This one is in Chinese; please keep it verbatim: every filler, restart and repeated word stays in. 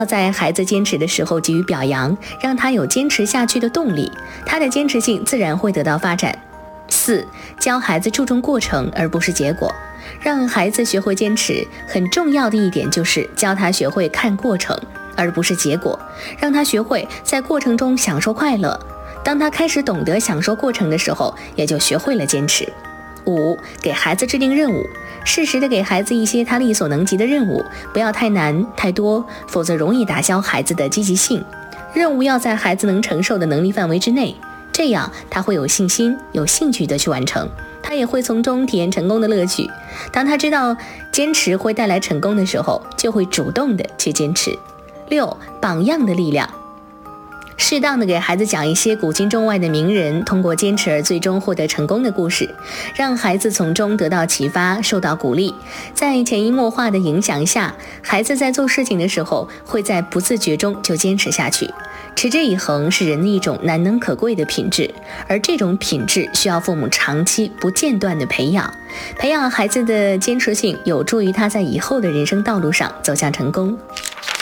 在孩子坚持的时候给予表扬，让他有坚持下去的动力，他的坚持性自然会得到发展。四、教孩子注重过程而不是结果。让孩子学会坚持，很重要的一点就是教他学会看过程而不是结果，让他学会在过程中享受快乐。当他开始懂得享受过程的时候，也就学会了坚持。五、给孩子制定任务，适时的给孩子一些他力所能及的任务，不要太难太多，否则容易打消孩子的积极性。任务要在孩子能承受的能力范围之内，这样他会有信心有兴趣的去完成，他也会从中体验成功的乐趣。当他知道坚持会带来成功的时候，就会主动的去坚持。六、榜样的力量，适当的给孩子讲一些古今中外的名人通过坚持而最终获得成功的故事，让孩子从中得到启发，受到鼓励。在潜移默化的影响下，孩子在做事情的时候会在不自觉中就坚持下去。持之以恒是人的一种难能可贵的品质，而这种品质需要父母长期不间断的培养。培养孩子的坚持性，有助于他在以后的人生道路上走向成功。